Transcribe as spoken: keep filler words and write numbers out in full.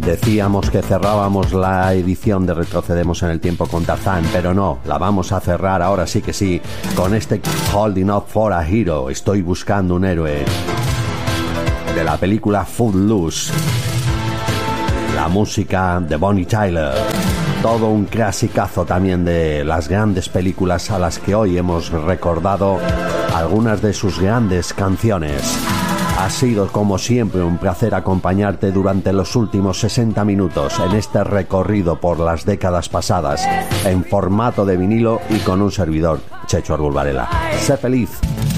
Decíamos que cerrábamos la edición de Retrocedemos en el Tiempo con Tarzán, pero no, la vamos a cerrar ahora sí que sí, con este Holding Up for a Hero, Estoy buscando un héroe, de la película Footloose. La música de Bonnie Tyler. Todo un clasicazo también de las grandes películas a las que hoy hemos recordado algunas de sus grandes canciones. Ha sido como siempre un placer acompañarte durante los últimos sesenta minutos en este recorrido por las décadas pasadas en formato de vinilo y con un servidor, Checho Arbul Varela. Sé feliz.